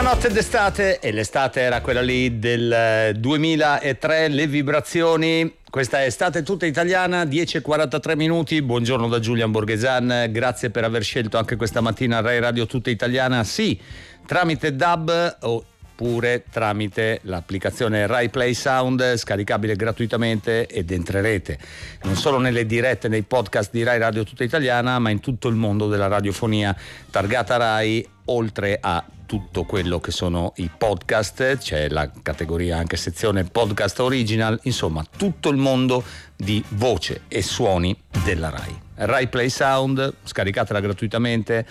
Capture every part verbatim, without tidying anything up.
notte d'estate, e l'estate era quella lì del duemilatré, le vibrazioni. Questa è Estate tutta italiana, dieci e quarantatré minuti. Buongiorno da Giulian Borghesan, grazie per aver scelto anche questa mattina Rai Radio tutta italiana, sì, tramite D A B oppure tramite l'applicazione Rai Play Sound, scaricabile gratuitamente, ed entrerete non solo nelle dirette, nei podcast di Rai Radio tutta italiana, ma in tutto il mondo della radiofonia targata Rai, oltre a tutto quello che sono i podcast. C'è la categoria, anche sezione podcast original, insomma tutto il mondo di voce e suoni della Rai. Rai Play Sound, scaricatela gratuitamente,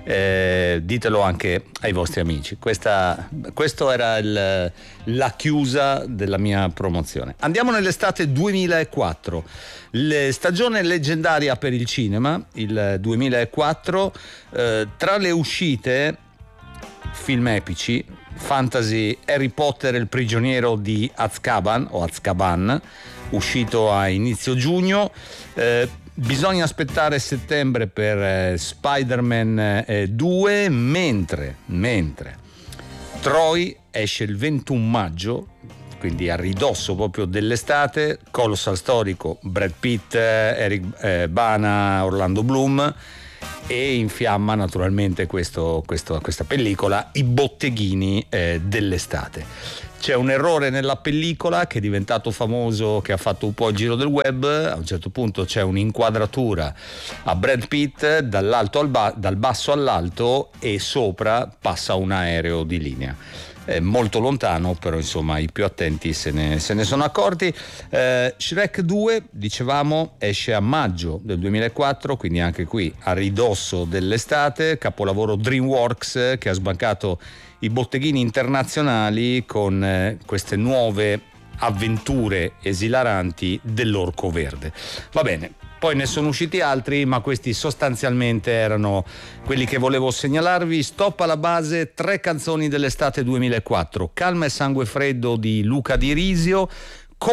eh, ditelo anche ai vostri amici. Questa, questo era il, la chiusa della mia promozione. Andiamo nell'estate duemilaquattro, le stagione leggendaria per il cinema, il duemilaquattro. Eh, tra le uscite, film epici, fantasy, Harry Potter e il prigioniero di Azkaban o Azkaban, uscito a inizio giugno. Eh, bisogna aspettare settembre per eh, Spider-Man eh, due, mentre, mentre Troy esce il ventuno maggio, quindi a ridosso proprio dell'estate. Colossal storico, Brad Pitt, eh, Eric eh, Bana, Orlando Bloom. E infiamma naturalmente questo, questo, questa pellicola i botteghini eh, dell'estate. C'è un errore nella pellicola che è diventato famoso, che ha fatto un po' il giro del web. A un certo punto c'è un'inquadratura a Brad Pitt dall'alto al ba- dal basso all'alto, e sopra passa un aereo di linea. È molto lontano, però insomma i più attenti se ne, se ne sono accorti. eh, Shrek due, dicevamo, esce a maggio del duemilaquattro, quindi anche qui a ridosso dell'estate. Capolavoro DreamWorks, che ha sbancato i botteghini internazionali con eh, queste nuove avventure esilaranti dell'orco verde. Va bene, poi ne sono usciti altri, ma questi sostanzialmente erano quelli che volevo segnalarvi. Stop alla base, tre canzoni dell'estate duemilaquattro: Calma e sangue freddo di Luca Di Risio,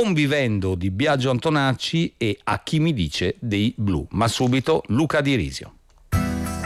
Convivendo di Biagio Antonacci e A chi mi dice dei Blu. Ma subito Luca Di Risio.